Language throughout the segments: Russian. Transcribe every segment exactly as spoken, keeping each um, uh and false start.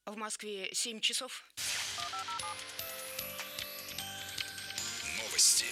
В Москве семь часов. Новости.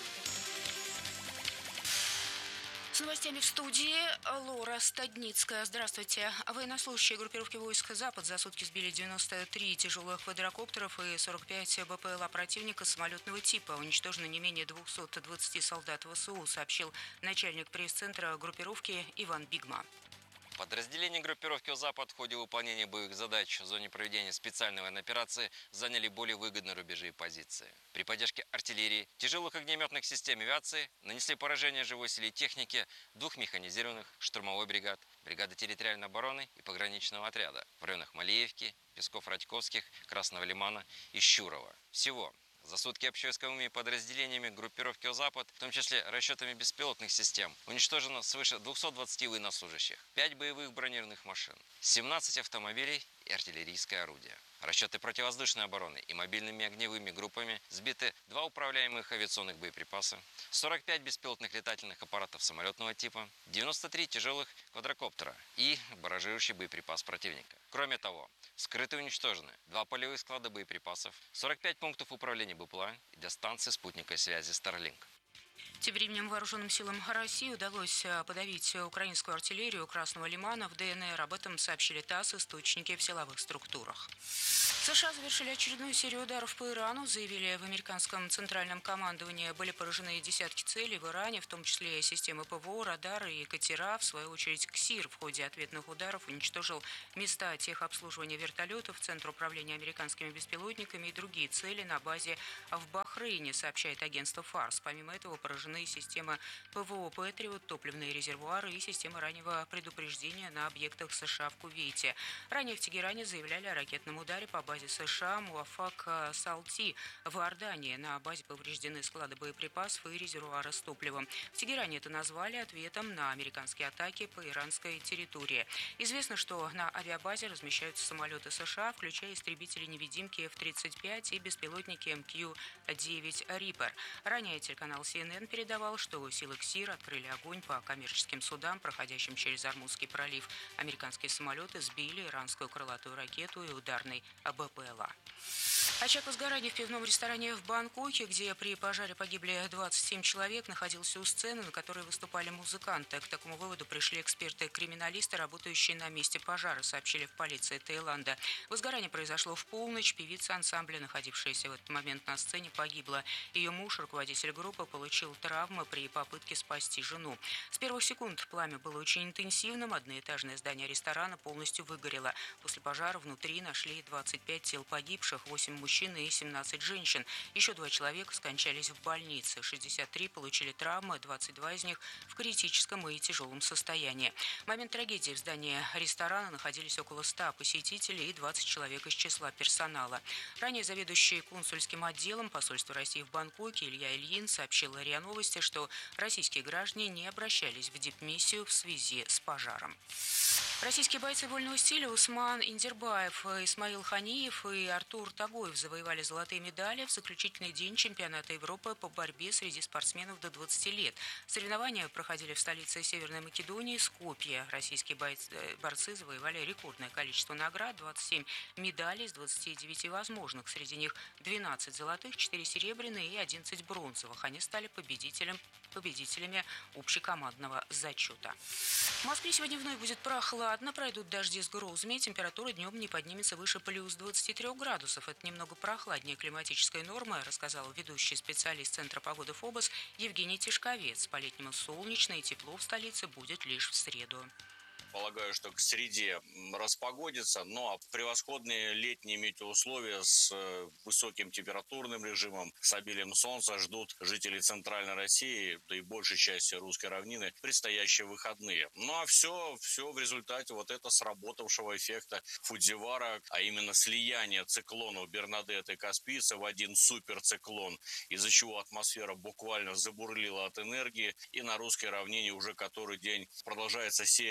С новостями в студии Лора Стадницкая. Здравствуйте. Военнослужащие группировки войск «Запад» за сутки сбили девяносто три тяжелых квадрокоптеров и сорок пять БПЛА противника самолетного типа. Уничтожено не менее двухсот двадцати солдат ВСУ, сообщил начальник пресс-центра группировки Иван Бигма. Подразделения группировки «Запад» в ходе выполнения боевых задач в зоне проведения специальной военной операции заняли более выгодные рубежи и позиции. При поддержке артиллерии, тяжелых огнеметных систем авиации нанесли поражение живой силе и технике двух механизированных штурмовой бригад, бригады территориальной обороны и пограничного отряда в районах Малеевки, Песков-Радьковских, Красного Лимана и Щурова. Всего за сутки общевойсковыми подразделениями группировки «Запад», в том числе расчетами беспилотных систем, уничтожено свыше двухсот двадцати военнослужащих, пять боевых бронированных машин, семнадцать автомобилей и артиллерийское орудие. Расчеты противовоздушной обороны и мобильными огневыми группами сбиты два управляемых авиационных боеприпаса, сорок пять беспилотных летательных аппаратов самолетного типа, девяносто три тяжелых квадрокоптера и баражирующий боеприпас противника. Кроме того, скрыты и уничтожены два полевых склада боеприпасов, сорок пять пунктов управления БПЛА и две станции спутниковой связи Starlink. Тем временем вооруженным силам России удалось подавить украинскую артиллерию Красного Лимана в ДНР. Об этом сообщили ТАСС, источники в силовых структурах. США завершили очередную серию ударов по Ирану, заявили в американском центральном командовании. Были поражены десятки целей в Иране, в том числе системы ПВО, радары и катера. В свою очередь, КСИР в ходе ответных ударов уничтожил места техобслуживания вертолетов, центр управления американскими беспилотниками и другие цели на базе в Бахрейне, сообщает агентство ФАРС. Помимо этого, поражены системы ПВО «Патриот», топливные резервуары и системы раннего предупреждения на объектах США в Кувейте. Ранее в Тегеране заявляли о ракетном ударе по базе США Муафак Салти в Иордании. На базе повреждены склады боеприпасов и резервуары с топливом. В Тегеране это назвали ответом на американские атаки по иранской территории. Известно, что на авиабазе размещаются самолеты США, включая истребители-невидимки эф тридцать пять и беспилотники эм кью девять Reaper. Ранее телеканал си эн эн передавал, что силы КСИР открыли огонь по коммерческим судам, проходящим через Ормузский пролив. Американские самолеты сбили иранскую крылатую ракету и ударный БПЛА. Очаг возгорания в пивном ресторане в Бангкоке, где при пожаре погибли двадцать семь человек, находился у сцены, на которой выступали музыканты. К такому выводу пришли эксперты-криминалисты, работающие на месте пожара, сообщили в полиции Таиланда. Возгорание произошло в полночь. Певица ансамбля, находившаяся в этот момент на сцене, погибла. Ее муж, руководитель группы, получил травмы при попытке спасти жену. С первых секунд пламя было очень интенсивным. Одноэтажное здание ресторана полностью выгорело. После пожара внутри нашли двадцать пять тел погибших, восемь мужчин и семнадцать женщин. Еще два человека скончались в больнице. шестьдесят три получили травмы, двадцать два из них в критическом и тяжелом состоянии. В момент трагедии в здании ресторана находились около ста посетителей и двадцать человек из числа персонала. Ранее заведующий консульским отделом посольства России в Бангкоке Илья Ильин сообщил РИА Новости, что российские граждане не обращались в дипмиссию в связи с пожаром. Российские бойцы вольного стиля Усман Индербаев, Исмаил Ханиев и Артур Тагоев завоевали золотые медали в заключительный день чемпионата Европы по борьбе среди спортсменов до двадцати лет. Соревнования проходили в столице Северной Македонии Скопье. Российские бойцы, борцы завоевали рекордное количество наград – двадцать семь медалей из двадцати девяти возможных. Среди них двенадцать золотых, четыре серебряные и одиннадцать бронзовых. Они стали победителем, победителями общекомандного зачета. В Москве сегодня вновь будет прохладно, пройдут дожди с грозами, температура днем не поднимется выше плюс двадцати трёх градусов. Это немного прохладнее климатической нормы, рассказал ведущий специалист Центра погоды ФОБОС Евгений Тишковец. По-летнему солнечно и тепло в столице будет лишь в среду. Полагаю, что к среде распогодится, но превосходные летние метеоусловия с высоким температурным режимом, с обилием солнца ждут жители Центральной России, да и большей части русской равнины в предстоящие выходные. Ну а все, все в результате вот этого сработавшего эффекта Фудзивара, а именно слияния циклонов Бернадетт и Каспийца в один суперциклон, из-за чего атмосфера буквально забурлила от энергии, и на русской равнине уже который день продолжается серия вот этих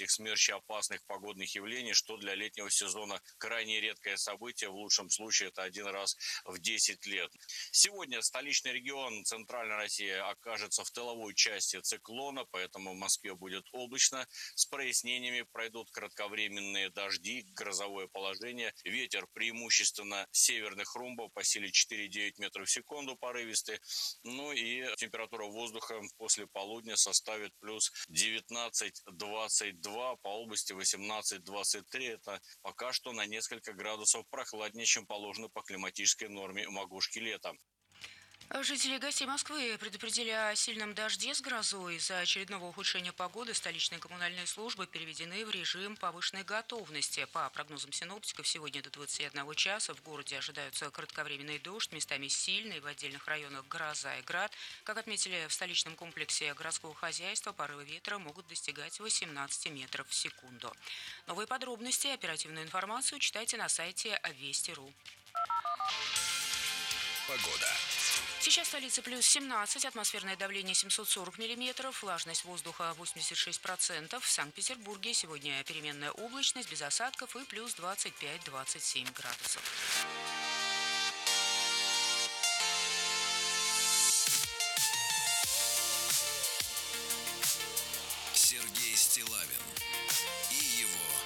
этих смерчеопасных погодных явлений, что для летнего сезона крайне редкое событие. В лучшем случае это один раз в десять лет. Сегодня столичный регион Центральной России окажется в тыловой части циклона, поэтому в Москве будет облачно. С прояснениями пройдут кратковременные дожди, грозовое положение. Ветер преимущественно северных румбов по силе четыре-девять метров в секунду порывистый. Ну и температура воздуха после полудня составит плюс девятнадцать — двадцать два, по области восемнадцать — двадцать три. Это пока что на несколько градусов прохладнее, чем положено по климатической норме макушки лета. Жители и гостей Москвы предупредили о сильном дожде с грозой. Из-за очередного ухудшения погоды столичные коммунальные службы переведены в режим повышенной готовности. По прогнозам синоптиков, сегодня до двадцати одного часа в городе ожидаются кратковременный дождь, местами сильный, в отдельных районах гроза и град. Как отметили в столичном комплексе городского хозяйства, порывы ветра могут достигать восемнадцати метров в секунду. Новые подробности и оперативную информацию читайте на сайте вести точка ру. Погода. Сейчас в столице плюс семнадцать, атмосферное давление семьсот сорок миллиметров, влажность воздуха восемьдесят шесть процентов. В Санкт-Петербурге сегодня переменная облачность, без осадков и плюс двадцать пять — двадцать семь градусов. Сергей Стиллавин и его